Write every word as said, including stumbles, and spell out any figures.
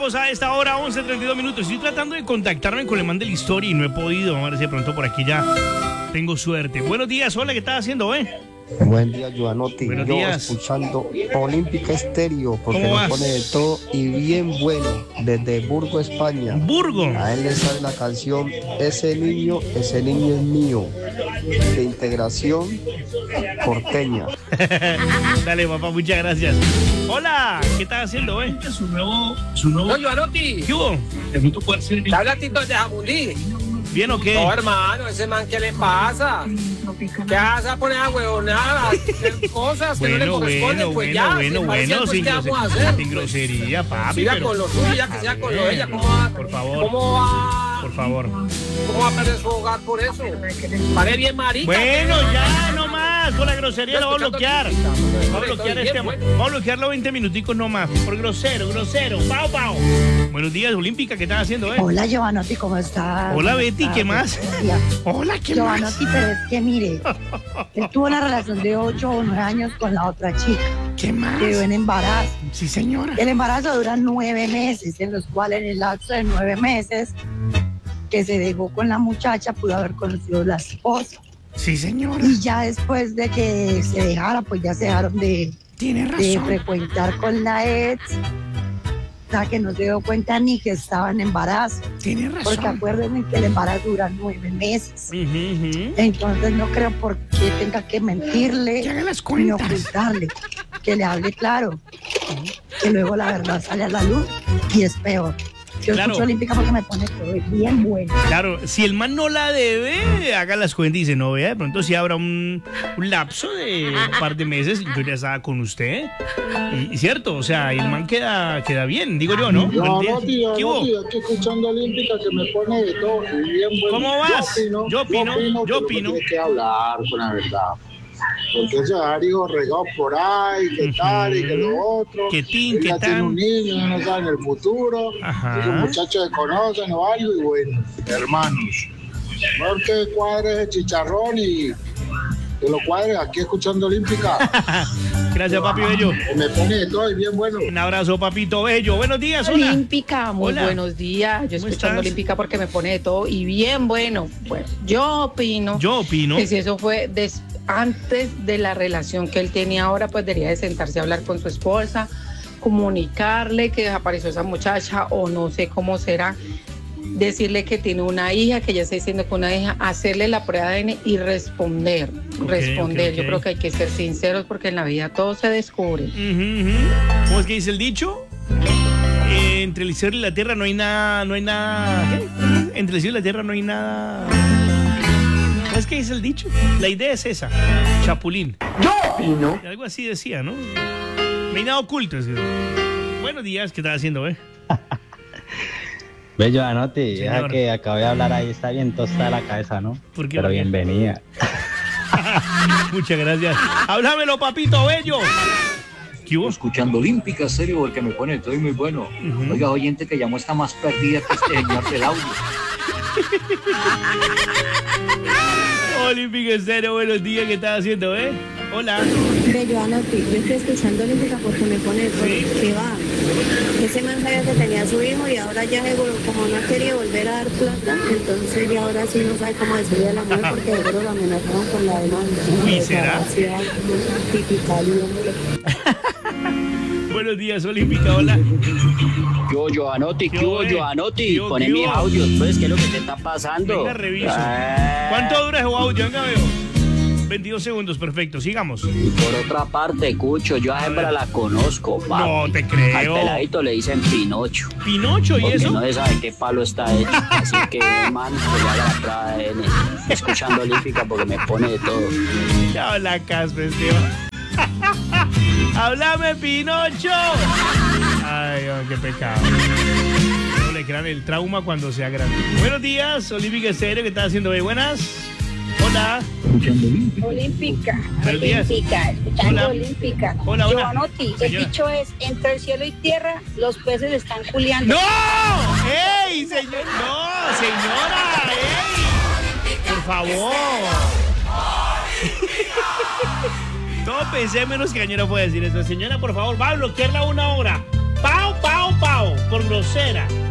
Marcos a esta hora, once treinta y dos minutos. Estoy tratando de contactarme con el man de la historia y no he podido. Vamos a ver si de pronto por aquí ya tengo suerte. Buenos días, hola, ¿qué estás haciendo, eh? Buen día, Giovanotti. Buenos Yo días. escuchando Olímpica Estéreo porque ¿Cómo nos vas? pone de todo y bien bueno desde Burgo, España. Burgo. A él le sale la canción Ese niño, ese niño es mío, de Integración Porteña. Dale, papá, muchas gracias. Hola, ¿qué estás haciendo, eh? Su nuevo, su nuevo. No, Giovanotti, ¿Qué hubo? De pronto puede ser. te habla Tito de Jamundí. ¿Bien o qué? No, hermano, ese man, ¿qué le pasa? ¿Qué vas a poner a huevonar, a hacer cosas que no le Bueno, corresponden? bueno, Pues bueno, ya, bueno, si parece, bueno, pues, sin, ¿qué grose- vamos a hacer? sin grosería, papi. Siga pero- con lo suyo, ya que A sea con lo ver, de ella. ¿Cómo va, por favor. ¿Cómo va, Por favor. cómo va a perder su hogar por eso? Vale bien marica. Bueno, ya, no más. Con la grosería lo voy a Escuchando bloquear. música, pues, Vamos a estoy bloquear bien, este. bueno. Vamos a bloquearlo veinte minuticos nomás. Por grosero, grosero. Pau, pau. Buenos días, Olímpica, ¿qué estás haciendo, eh? Hola, Giovanotti, ¿cómo estás? Hola, Betty, ¿qué Buenos más? días. Hola, ¿qué más? Giovanotti, pero es que mire, él tuvo una relación de ocho o nueve años con la otra chica, ¿Qué más? quedó en embarazo. Sí, señora. El embarazo dura nueve meses, en los cuales en el lapso de nueve meses que se dejó con la muchacha pudo haber conocido la esposa. Sí, señora. Y ya después de que se dejara, pues ya se dejaron de, Tiene de razón. frecuentar con la ex. O sea, que no se dio cuenta ni que estaba en embarazo. Tiene Porque razón. acuérdense que el embarazo dura nueve meses. Ujú, ujú. Entonces no creo por qué tenga que Que mentirle haga las ni cuentas. ocultarle. Que le hable claro. Que luego la verdad sale a la luz y es peor. Yo Claro. escucho Olímpica porque me pone todo bien bueno. Claro, si el man no la debe, haga las cuentas y dice, no vea, de pronto si habrá un, un lapso de un par de meses, yo ya estaba con usted. Y, y cierto, o sea, el man queda, queda bien, digo yo, ¿no? Buenos días. Giovanotti, ¿Qué hubo? Giovanotti, aquí escuchando Olímpica que me pone de todo y bien bueno. ¿Cómo vas? Yo opino, yo que uno opino. tiene que hablar con la verdad. Porque esos hijos regados por ahí, que Ujú. tal y que lo otro. Que tin, Él que ya tiene tan. un niño, no saben el futuro. Ajá. Los muchachos se conocen o algo y bueno, hermanos. Mejor que cuadres de chicharrón y que lo cuadres aquí escuchando Olímpica. Gracias, papi bello. Que me pone de todo y bien bueno. Un abrazo, papito bello. Buenos días, hola. Olímpica, muy Hola. buenos días. Yo ¿Cómo escuchando estás? Olímpica porque me pone de todo y bien bueno. Bueno, yo opino Yo opino. que si eso fue des- antes de la relación que él tiene ahora, pues debería de sentarse a hablar con su esposa, comunicarle que desapareció esa muchacha o no sé cómo será, decirle que tiene una hija, que ya está diciendo que una hija, hacerle la prueba de A D N y responder, Ok, responder. ok, Yo ok. creo que hay que ser sinceros porque en la vida todo se descubre. Ujú, ujú. ¿Cómo es que dice el dicho? Eh, entre el cielo y la tierra no hay nada, no hay nada. ¿Qué? Entre el cielo y la tierra no hay nada. ¿Cómo es que dice el dicho? La idea es esa. Chapulín. Yo opino. Algo así decía, ¿no? No hay nada oculto. Es decir. Buenos días, ¿qué estás haciendo, eh? Ve, Giovanotti, Señor. deja que acabé de hablar ahí, está bien tostada la cabeza, ¿no? ¿Por qué? Pero bienvenida. Muchas gracias. Háblamelo, papito bello. ¿Qué hubo? Escuchando Olímpica, serio, porque me pone todo y muy bueno. Ujú. Oiga, oyente que llamó está más perdida que este señor del audio. Olímpico Estéreo, buenos días, ¿qué estás haciendo, eh? Hola. De Giovanotti, yo estoy escuchando Olímpica porque me pone todo. Sí. ¿Qué va? Ese man sabía que tenía a su hijo y ahora ya seguro, como no quería volver a dar plata, entonces ya ahora sí no sabe cómo decirle a la mujer porque seguro lo amenazaron con la demanda. Uy, ¿será? Así algo típical y hombre. Buenos días, Olímpica, hola. Yo, Giovanotti, ¿Qué ¿qué hubo, hubo, eh? Giovanotti? ¿Qué hubo, Poné qué mis hubo? audios, pues, ¿qué es lo que te está pasando? Venga, reviso. Eh, ¿Cuánto dura ese audio? Venga, veo. veintidós segundos, perfecto, sigamos. Y por otra parte, Cucho, yo a hembra la conozco, papi. No te Al creo. peladito le dicen Pinocho. ¿Pinocho y Porque eso? no se sabe qué palo está hecho. Así que, man, que le haga la prueba de A D N. Escuchando Olímpica porque me pone de todo. Ya la caspa, Esteban. ¡Háblame, Pinocho! Ay, oh, qué pecado. No le crean el trauma cuando sea grande. Buenos días, Olímpica Estéreo, ¿qué estás haciendo hoy? Buenas. Hola. Olímpica, Buenos días. Olímpica, escuchando Hola. Olímpica. Hola, hola. Giovanotti, el Señora. dicho es, entre el cielo y tierra, los peces están culiando. ¡No! ¡Ey, señor! ¡No, señora! ¡Ey! ¡Por favor! Todo pensé menos que Cañera puede decir eso. Señora, por favor, va a bloquearla una hora. ¡Pau, pau, pau! Por grosera.